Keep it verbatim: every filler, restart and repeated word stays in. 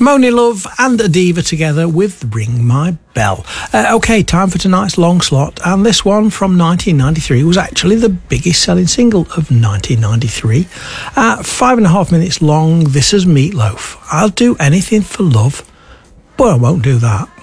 Moni Love and Adiva together with Ring My Bell. Uh, OK, time for tonight's long slot, and this one from nineteen ninety-three was actually the biggest selling single of nineteen ninety-three. At five and a half minutes long, this is Meatloaf. I'll do anything for love, but I won't do that.